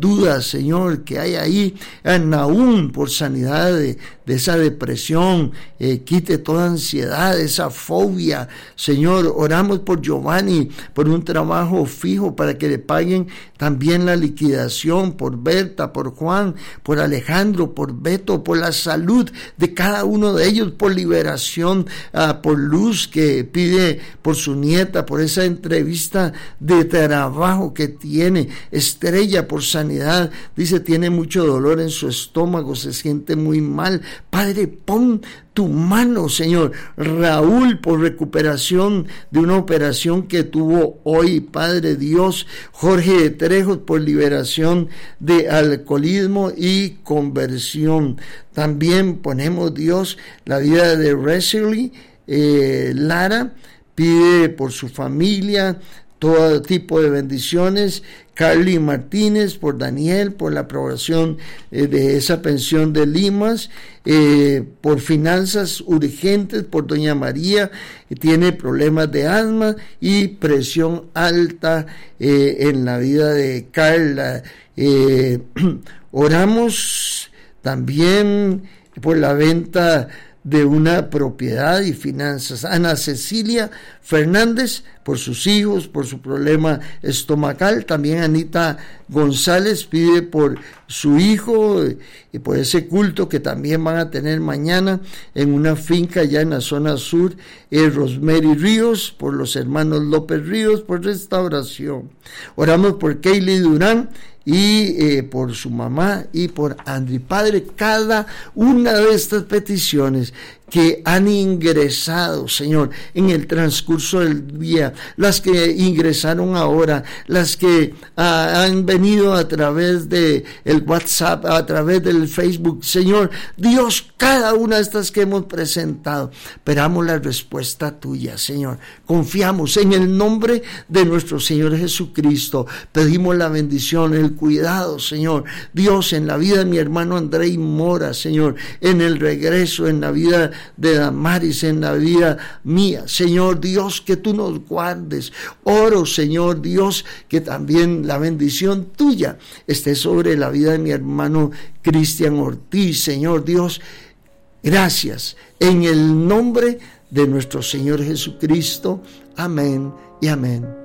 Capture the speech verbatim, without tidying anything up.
dudas, Señor, que hay ahí, a Nahum por sanidad de, de esa depresión, eh, quite toda ansiedad, esa fobia, Señor. Oramos por Giovanni, por un trabajo fijo para que le paguen también la liquidación, por Berta, por Juan, por Alejandro, por Beto, por la salud de cada uno de ellos, por liberación, uh, por Luz, que pide por su nieta, por esa entrevista de trabajo que tiene. Estrella, por sanidad, dice tiene mucho dolor en su estómago, se siente muy mal. Padre, pon tu mano, Señor. Raúl, por recuperación de una operación que tuvo hoy, Padre Dios. Jorge de Trejos, por liberación de alcoholismo y conversión. También ponemos, Dios, la vida de Wesley eh, Lara, pide por su familia todo tipo de bendiciones. Carly Martínez, por Daniel, por la aprobación eh, de esa pensión de Limas, eh, por finanzas urgentes, por doña María, que tiene problemas de asma y presión alta eh, en la vida de Carla. Eh, oramos también por la venta de una propiedad y finanzas. Ana Cecilia Fernández, por sus hijos, por su problema estomacal. También Anita González pide por su hijo y por ese culto que también van a tener mañana en una finca allá en la zona sur. eh, Rosemary Ríos, por los hermanos López Ríos, por restauración. Oramos por Kaylee Durán y eh, por su mamá y por Andri. Padre, cada una de estas peticiones que han ingresado, Señor, en el transcurso del día, las que ingresaron ahora, las que ah, han venido a través de el WhatsApp, a través del Facebook, Señor, Dios, cada una de estas que hemos presentado, esperamos la respuesta tuya, Señor. Confiamos en el nombre de nuestro Señor Jesucristo, pedimos la bendición, el cuidado, Señor, Dios, en la vida de mi hermano Andrei Mora, Señor, en el regreso, en la vida de Damaris, en la vida mía, Señor Dios, que tú nos guardes. Oro, Señor Dios, que también la bendición tuya esté sobre la vida de mi hermano Cristian Ortiz, Señor Dios. Gracias, en el nombre de nuestro Señor Jesucristo. Amén y amén.